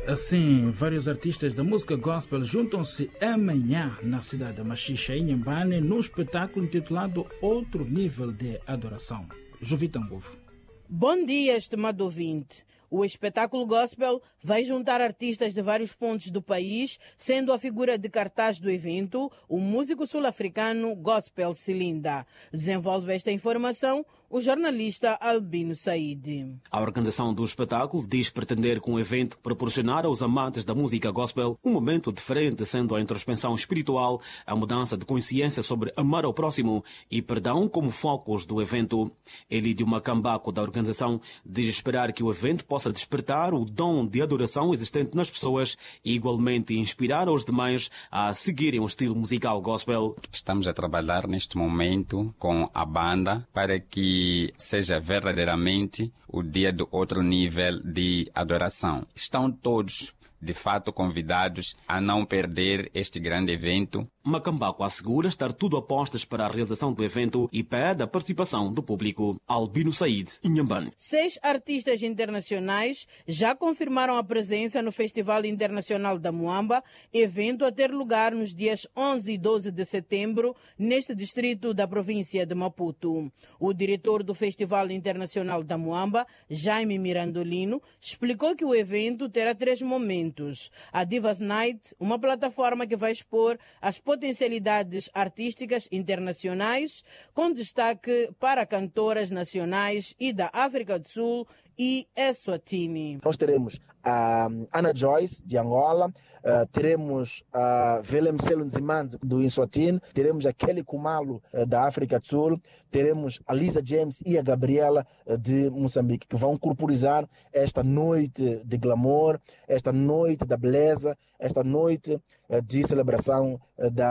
Assim, vários artistas da música gospel juntam-se amanhã na cidade de Machixa, em Inhambane, num espetáculo intitulado Outro Nível de Adoração. Jovita Ngovo. Bom dia, estimado ouvinte. O espetáculo gospel vai juntar artistas de vários pontos do país, sendo a figura de cartaz do evento o músico sul-africano Gospel Cilinda. Desenvolve esta informação o jornalista Albino Said. A organização do espetáculo diz pretender com o evento proporcionar aos amantes da música gospel um momento diferente, sendo a introspecção espiritual, a mudança de consciência sobre amar ao próximo e perdão como focos do evento. Elidio Macambaco, da organização, diz esperar que o evento possa despertar o dom de adoração existente nas pessoas e igualmente inspirar os demais a seguirem o estilo musical gospel. Estamos a trabalhar neste momento com a banda para que seja verdadeiramente o dia do outro nível de adoração. Estão todos, de fato, convidados a não perder este grande evento. Macambaco assegura estar tudo a postos para a realização do evento e pede a participação do público. Albino Said, Inhambane. 6 artistas internacionais já confirmaram a presença no Festival Internacional da Muamba, evento a ter lugar nos dias 11 e 12 de setembro, neste distrito da província de Maputo. O diretor do Festival Internacional da Muamba, Jaime Mirandolino, explicou que o evento terá 3 momentos. A Divas Night, uma plataforma que vai expor as potencialidades artísticas internacionais, com destaque para cantoras nacionais e da África do Sul e Eswatini. Nós teremos a Ana Joyce, de Angola, teremos a Velem Selo Nzimande, do Eswatini, teremos a Kelly Kumalo, da África do Sul, teremos a Lisa James e a Gabriela, de Moçambique, que vão corporizar esta noite de glamour, esta noite da beleza, esta noite de celebração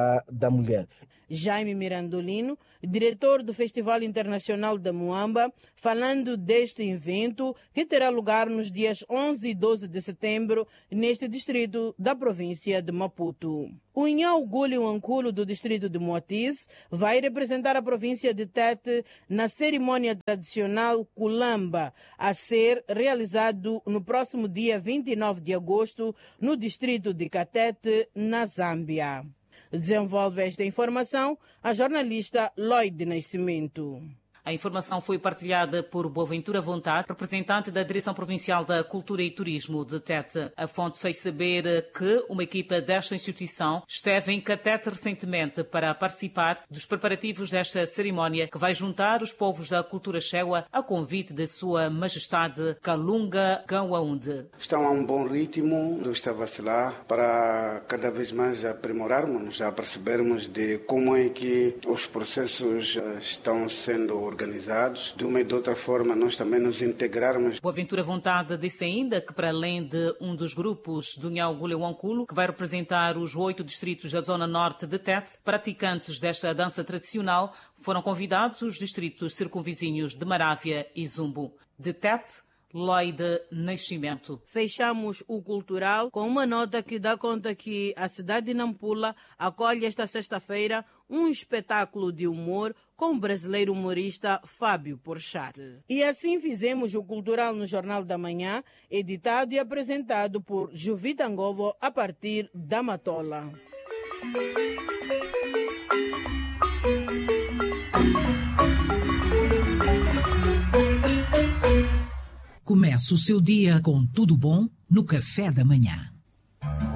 da mulher. Jaime Mirandolino, diretor do Festival Internacional da Muamba, falando deste evento que terá lugar nos dias 11 e 12 de setembro neste distrito da província de Maputo. O Inhau Gulio Anculo, do distrito de Moatize, vai representar a província de Tete na cerimônia tradicional Kulamba, a ser realizado no próximo dia 29 de agosto no distrito de Katete, na Zâmbia. Desenvolve esta informação a jornalista Lloyd Nascimento. A informação foi partilhada por Boaventura Vontade, representante da Direção Provincial da Cultura e Turismo de Tete. A fonte fez saber que uma equipa desta instituição esteve em Katete recentemente para participar dos preparativos desta cerimónia que vai juntar os povos da cultura chewa a convite de Sua Majestade Kalunga Gawaunde. Estão a um bom ritmo, não está a vacilar, para cada vez mais aprimorarmos, a percebermos de como é que os processos estão sendo organizados. De uma e de outra forma, nós também nos integrarmos. Boaventura Vontade disse ainda que, para além de um dos grupos do Inhau Gulio Anculo, que vai representar os 8 distritos da zona norte de Tete, praticantes desta dança tradicional, foram convidados os distritos circunvizinhos de Marávia e Zumbo. De Tete, Lloyd Nascimento. Fechamos o cultural com uma nota que dá conta que a cidade de Nampula acolhe esta sexta-feira um espetáculo de humor com o brasileiro humorista Fábio Porchat. E assim fizemos o Cultural no Jornal da Manhã, editado e apresentado por Jovita Ngovo a partir da Matola. Comece o seu dia com tudo bom no café da manhã.